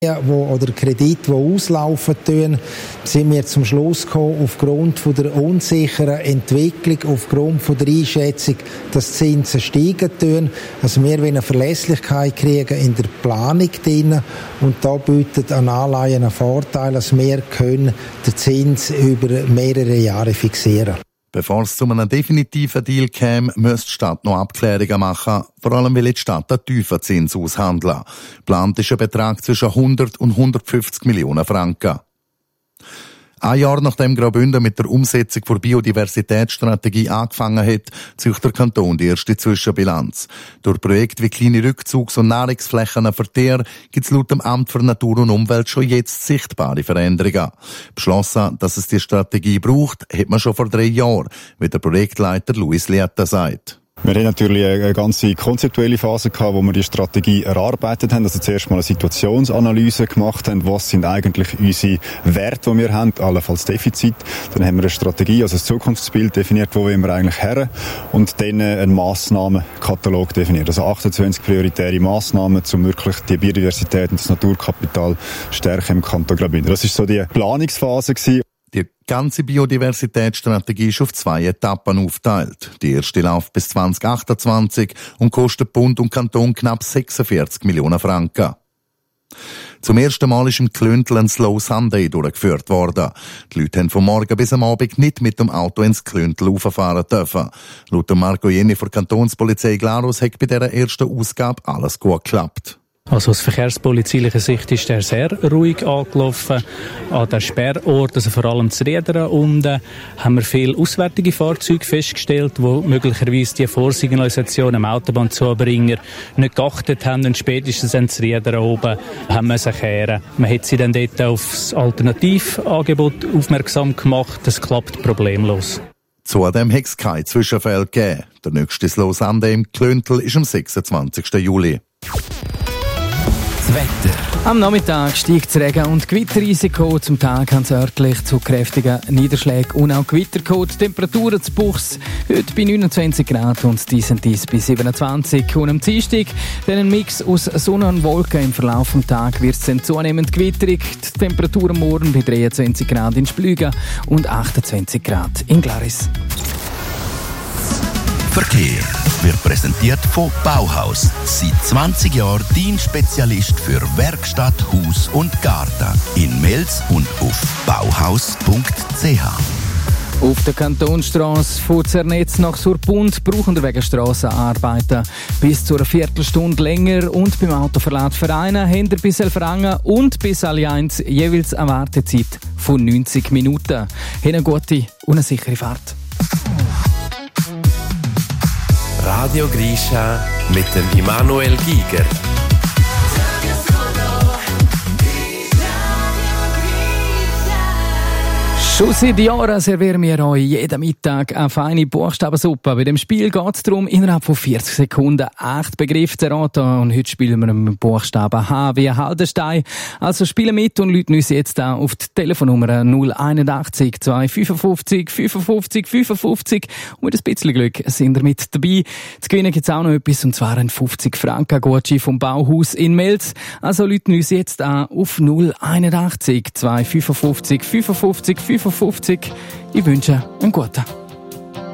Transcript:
oder Kredite, die auslaufen tun, sind wir zum Schluss gekommen, aufgrund von der unsicheren Entwicklung, aufgrund von der Einschätzung, dass die Zinsen steigen tun. Also wir wollen eine Verlässlichkeit kriegen in der Planung drin und da bietet ein Anleihen einen Vorteil, dass wir können den Zins über mehrere Jahre fixieren. Bevor es zu einem definitiven Deal käme, müsste die Stadt noch Abklärungen machen, vor allem weil die Stadt einen tiefen Zins aushandeln. Geplant ist ein Betrag zwischen 100 und 150 Millionen Franken. Ein Jahr nachdem Graubünden mit der Umsetzung der Biodiversitätsstrategie angefangen hat, zieht der Kanton die erste Zwischenbilanz. Durch Projekte wie kleine Rückzugs- und Nahrungsflächenvertehr gibt es laut dem Amt für Natur und Umwelt schon jetzt sichtbare Veränderungen. Beschlossen, dass es die Strategie braucht, hat man schon vor 3 Jahren, wie der Projektleiter Luis Lieta sagt. Wir haben natürlich eine ganze konzeptuelle Phase gehabt, wo wir die Strategie erarbeitet haben. Also zuerst mal eine Situationsanalyse gemacht haben. Was sind eigentlich unsere Werte, die wir haben, allenfalls Defizit. Dann haben wir eine Strategie, also ein Zukunftsbild definiert, wo wollen wir eigentlich her. Und dann einen Massnahmenkatalog definiert. Also 28 prioritäre Massnahmen, um wirklich die Biodiversität und das Naturkapital stärken im Kanton Graubünden. Das ist so die Planungsphase gewesen. Die ganze Biodiversitätsstrategie ist auf 2 Etappen aufgeteilt. Die erste läuft bis 2028 und kostet Bund und Kanton knapp 46 Millionen Franken. Zum ersten Mal ist im Klöntel ein Slow Sunday durchgeführt worden. Die Leute haben vom Morgen bis am Abend nicht mit dem Auto ins Klöntel rauffahren dürfen. Laut Marco Jenny von der Kantonspolizei Glarus hat bei dieser ersten Ausgabe alles gut geklappt. Also aus verkehrspolizeilicher Sicht ist er sehr ruhig angelaufen. An den Sperrort, also vor allem zu Riedern unten, haben wir viele auswärtige Fahrzeuge festgestellt, die möglicherweise die Vorsignalisation am Autobahnzubringer nicht geachtet haben und spätestens an zu Riedern oben haben müssen kehren. Man hat sie dann dort auf das Alternativangebot aufmerksam gemacht. Das klappt problemlos. Zudem hat es keine Zwischenfälle gegeben. Der nächste Slow Sunday im Klöntel ist am 26. Juli. Wetter. Am Nachmittag steigt das Regen- und Gewitterrisiko. Zum Tag kann es örtlich zu kräftigen Niederschlägen und auch Gewitter kommen. Temperaturen zu Buchs heute bei 29 Grad und dies bei 27. Und am Dienstag dann ein Mix aus Sonne und Wolken. Im Verlauf des Tages wird es dann zunehmend gewitterig. Die Temperaturen morgen bei 23 Grad in Splügen und 28 Grad in Glaris. Verkehr wird präsentiert von Bauhaus. Seit 20 Jahren Dienst-Spezialist für Werkstatt, Haus und Garten. In Mels und auf bauhaus.ch. Auf der Kantonsstrasse von Zernetz nach Surpund brauchen wir wegen Strassenarbeiten bis zu einer Viertelstunde länger und beim Autoverlad Vereine haben wir bis Elferangen und bis Allianz jeweils eine Wartezeit von 90 Minuten. Haben eine gute und eine sichere Fahrt. Radio Grisha mit dem Immanuel Giger. Schon seit Jahren servieren wir euch jeden Mittag eine feine Buchstabensuppe. Bei dem Spiel geht es darum, innerhalb von 40 Sekunden 8 Begriffe zu erraten. Und heute spielen wir mit dem Buchstaben H wie Haldenstein. Also spielen mit und läuten uns jetzt auch auf die Telefonnummer 081 255 55 55. Und mit ein bisschen Glück sind wir mit dabei. Zu gewinnen gibt es auch noch etwas, und zwar ein 50-Franken-Gutschein vom Bauhaus in Mels. Also läuten uns jetzt auch auf 081 255 55 55. Ich wünsche einen guten.